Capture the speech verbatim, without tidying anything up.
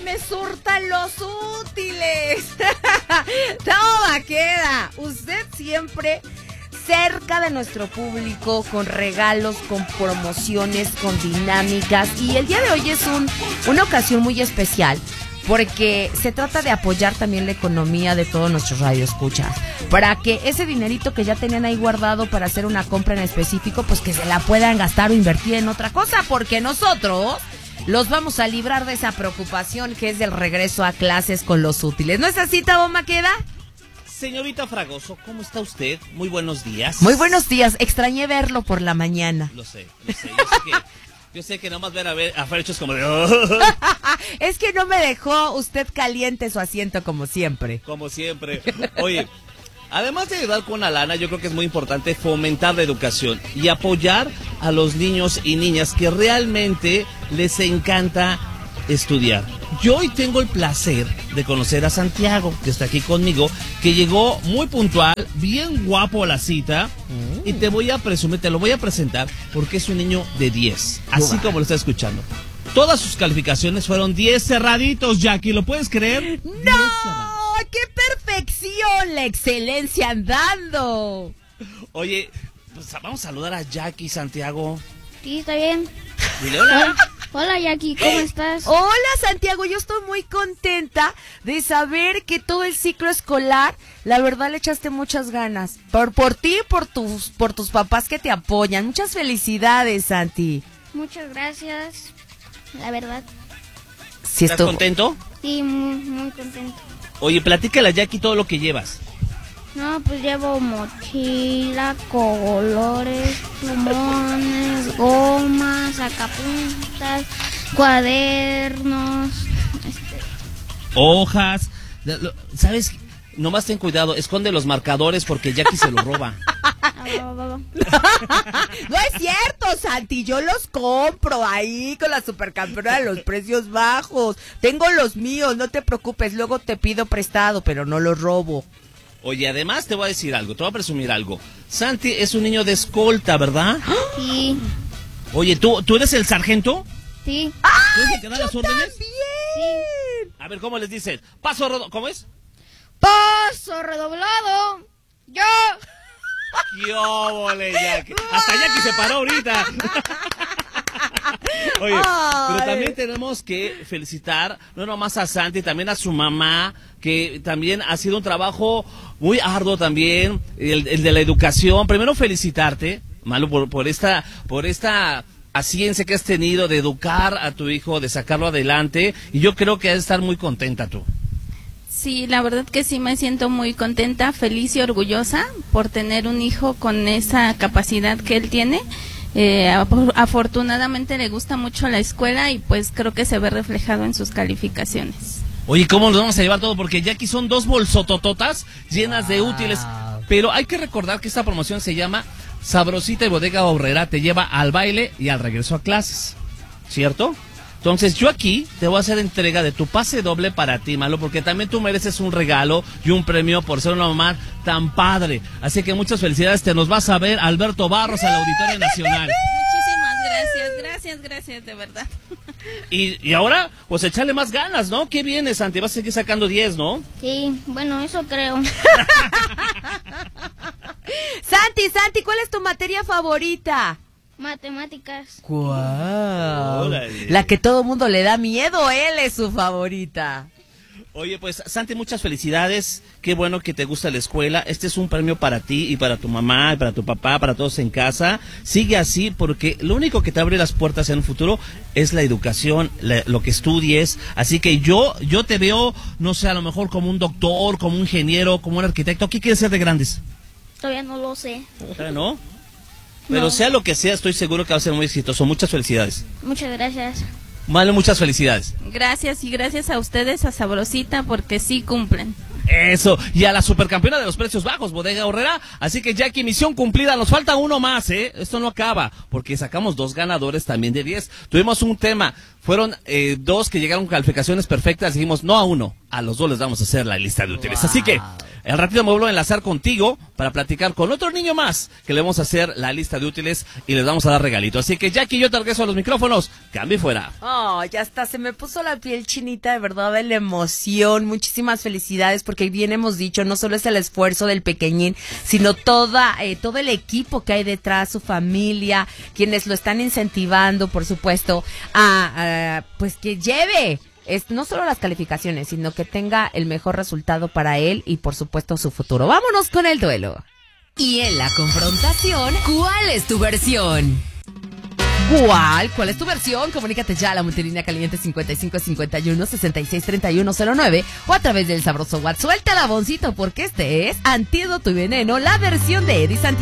me surtan los útiles. Toma queda. Usted siempre cerca de nuestro público, con regalos, con promociones, con dinámicas. Y el día de hoy es un, una ocasión muy especial, porque se trata de apoyar también la economía de todos nuestros radioescuchas, para que ese dinerito que ya tenían ahí guardado para hacer una compra en específico, pues que se la puedan gastar o invertir en otra cosa, porque nosotros los vamos a librar de esa preocupación que es del regreso a clases con los útiles. ¿No es así, Tabo Maqueda? Señorita Fragoso, ¿cómo está usted? Muy buenos días. Muy buenos días, extrañé verlo por la mañana. Lo sé, lo sé, yo sé que, yo sé que nomás ver a, ver a Fercho es como de... Oh. Es que no me dejó usted caliente su asiento como siempre. Como siempre. Oye, además de ayudar con la lana, yo creo que es muy importante fomentar la educación y apoyar a los niños y niñas que realmente les encanta estudiar. Yo hoy tengo el placer de conocer a Santiago, que está aquí conmigo, que llegó muy puntual, bien guapo a la cita, mm. y te voy a presumir, te lo voy a presentar, porque es un niño de diez, así como lo estás escuchando. Todas sus calificaciones fueron diez cerraditos, Jackie, ¿lo puedes creer? ¡No! ¡Qué perfección! ¡La excelencia andando! Oye, pues vamos a saludar a Jackie, Santiago. Sí, está bien. Dile hola. Hola, Jackie, ¿cómo estás? Hola, Santiago, yo estoy muy contenta de saber que todo el ciclo escolar, la verdad, le echaste muchas ganas. Por, por ti y por tus, por tus papás que te apoyan. Muchas felicidades, Santi. Muchas gracias, la verdad. Sí, ¿Estás estoy... contento? Sí, muy, muy contento. Oye, platícale a Jackie todo lo que llevas. No, pues llevo mochila, colores, plumones, gomas, sacapuntas, cuadernos, este... hojas. ¿Sabes? Nomás ten cuidado, esconde los marcadores porque Jackie se los roba. No es cierto, Santi, yo los compro ahí con la supercampeona de los precios bajos. Tengo los míos, no te preocupes, luego te pido prestado, pero no los robo. Oye, además te voy a decir algo, te voy a presumir algo. Santi es un niño de escolta, ¿verdad? Sí. Oye, ¿tú, ¿tú eres el sargento? Sí. ¡Ay, que da yo las órdenes? también! Sí. A ver, ¿cómo les dices? Paso rodo... ¿Cómo es? Paso redoblado. Yo. ¡Qué óvole, Jackie! Hasta Jackie se paró ahorita. Oye, Ay. pero también tenemos que felicitar no nomás a Santi, también a su mamá, que también ha sido un trabajo muy arduo también, el, el de la educación. Primero felicitarte, Malu, por, por esta, por esta paciencia que has tenido de educar a tu hijo, de sacarlo adelante, y yo creo que has de estar muy contenta tú. Sí, la verdad que sí me siento muy contenta, feliz y orgullosa por tener un hijo con esa capacidad que él tiene. Eh, afortunadamente le gusta mucho la escuela y pues creo que se ve reflejado en sus calificaciones. Oye, ¿cómo nos vamos a llevar todo? Porque ya aquí son dos bolsotototas llenas de útiles. Pero hay que recordar que esta promoción se llama Sabrosita y Bodega Aurrera. Te lleva al baile y al regreso a clases, ¿cierto? Entonces yo aquí te voy a hacer entrega de tu pase doble para ti, Malo, porque también tú mereces un regalo y un premio por ser una mamá tan padre. Así que muchas felicidades, te nos vas a ver Alberto Barros al Auditorio Nacional. Muchísimas gracias, gracias, gracias, de verdad. Y, y ahora, pues echarle más ganas, ¿no? ¿Qué viene, Santi? Vas a seguir sacando diez, ¿no? Sí, bueno, eso creo. Santi, Santi, ¿cuál es tu materia favorita? Matemáticas. ¡Guau! Órale. La que todo mundo le da miedo, él es su favorita. Oye, pues, Santi, muchas felicidades. Qué bueno que te gusta la escuela. Este es un premio para ti y para tu mamá, y para tu papá, para todos en casa. Sigue así, porque lo único que te abre las puertas en un futuro es la educación, la, lo que estudies. Así que yo, yo te veo, no sé, a lo mejor como un doctor, como un ingeniero, como un arquitecto. ¿Qué quieres ser de grandes? Todavía no lo sé. ¿No? Pero No. sea lo que sea, estoy seguro que va a ser muy exitoso. Muchas felicidades. Muchas gracias. Vale, muchas felicidades. Gracias y gracias a ustedes, a Sabrosita, porque sí cumplen. Eso, y a la supercampeona de los precios bajos, Bodega Aurrera. Así que Jackie, misión cumplida, nos falta uno más, ¿eh? Esto no acaba, porque sacamos dos ganadores también de diez. Tuvimos un tema, fueron eh, dos que llegaron con calificaciones perfectas, dijimos no a uno, a los dos les vamos a hacer la lista de útiles. Wow. Así que el ratito me vuelvo a enlazar contigo para platicar con otro niño más, que le vamos a hacer la lista de útiles y les vamos a dar regalito. Así que Jackie, yo te regreso a los micrófonos. Cambio y fuera. Oh, ya está, se me puso la piel chinita de verdad de la emoción. Muchísimas felicidades, porque bien hemos dicho, no solo es el esfuerzo del pequeñín, sino toda eh, todo el equipo que hay detrás, su familia, quienes lo están incentivando, por supuesto, a, a pues que lleve es no solo las calificaciones, sino que tenga el mejor resultado para él y por supuesto su futuro. Vámonos con el duelo. Y en la confrontación, ¿cuál es tu versión? ¿Cuál? ¿Cuál es tu versión? Comunícate ya a la multilínea caliente cincuenta y cinco cincuenta y uno sesenta y seis treinta y uno cero nueve o a través del sabroso WhatsApp. Suelta la boncito, porque este es Antídoto y Veneno, la versión de Eddie Santiago.